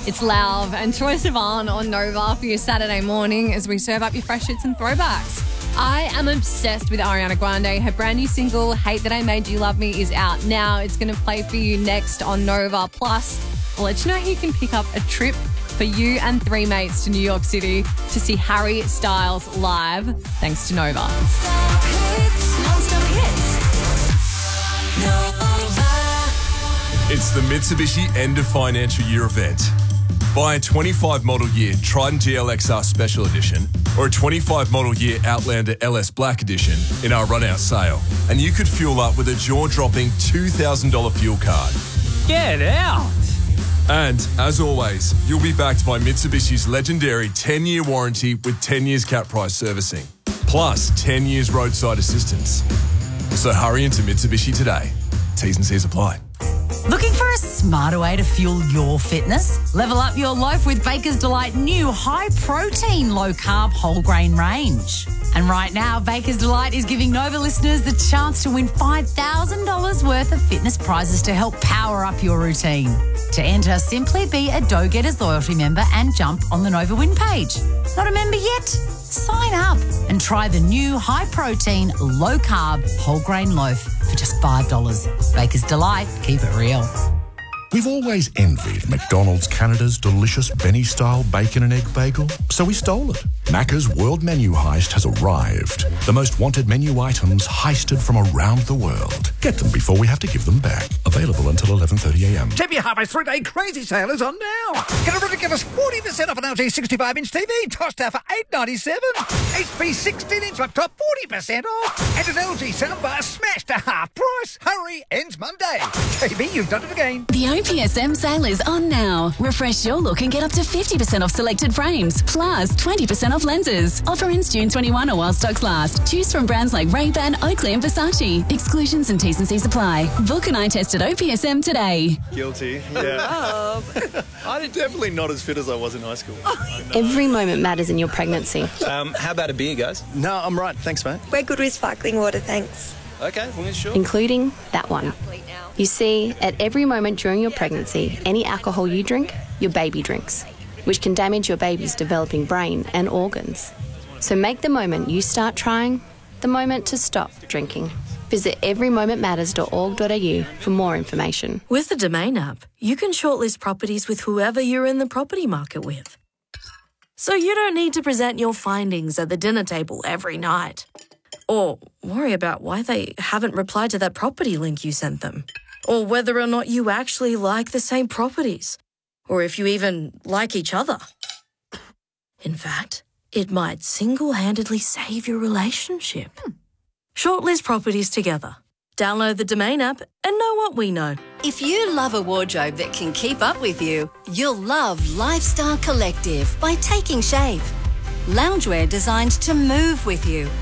It's Lauv and Troye Sivan on Nova for your Saturday morning as we serve up your fresh hits and throwbacks. I am obsessed with Ariana Grande. Her brand new single, Hate That I Made You Love Me, is out now. It's going to play for you next on Nova. Plus, I'll let you know how you can pick up a trip for you and three mates to New York City to see Harry Styles live, thanks to Nova. Non-stop hits. It's the Mitsubishi end of financial year event. Buy a 25 model year Triton GLXR Special Edition or a 25 model year Outlander LS Black Edition in our run-out sale, and you could fuel up with a jaw-dropping $2,000 fuel card. Get out! And, as always, you'll be backed by Mitsubishi's legendary 10-year warranty with 10 years cap price servicing, plus 10 years roadside assistance. So hurry into Mitsubishi today. T's and C's apply. Looking for a smarter way to fuel your fitness? Level up your loaf with Baker's Delight new high-protein, low-carb, whole-grain range. And right now, Baker's Delight is giving Nova listeners the chance to win $5,000 worth of fitness prizes to help power up your routine. To enter, simply be a Dough Getters loyalty member and jump on the Nova win page. Not a member yet? Sign up and try the new high-protein, low-carb, whole-grain loaf for just $5. Baker's Delight. Keep it real. We've always envied McDonald's Canada's delicious Benny-style bacon and egg bagel, so we stole it. Macca's World Menu Heist has arrived. The most wanted menu items heisted from around the world. Get them before we have to give them back. Available until 11:30am. Tempe Harvest 3-day crazy sale is on now. Get a ridiculous 40% off an LG 65-inch TV, tossed out for $8.97. HP 16-inch laptop, 40% off. And an LG soundbar smashed to half price. Hurry, ends Monday. TV, you've done it again. The OPSM sale is on now. Refresh your look and get up to 50% off selected frames, plus 20% off lenses. Offer ends June 21 or while stocks last. Choose from brands like Ray-Ban, Oakley and Versace. Exclusions and T's and C's apply. Book an eye test at OPSM today. Guilty, yeah. I'm definitely not as fit as I was in high school. Every moment matters in your pregnancy. How about a beer, guys? No, I'm right. Thanks, mate. We're good with sparkling water, thanks. Okay, well, sure. Including that one. You see, at every moment during your pregnancy, any alcohol you drink, your baby drinks, which can damage your baby's developing brain and organs. So make the moment you start trying the moment to stop drinking. Visit everymomentmatters.org.au for more information. With the Domain app, you can shortlist properties with whoever you're in the property market with. So you don't need to present your findings at the dinner table every night. Or worry about why they haven't replied to that property link you sent them. Or whether or not you actually like the same properties. Or if you even like each other. In fact, it might single-handedly save your relationship. Shortlist properties together. Download the Domain app and know what we know. If you love a wardrobe that can keep up with you, you'll love Lifestyle Collective by Taking Shape. Loungewear designed to move with you.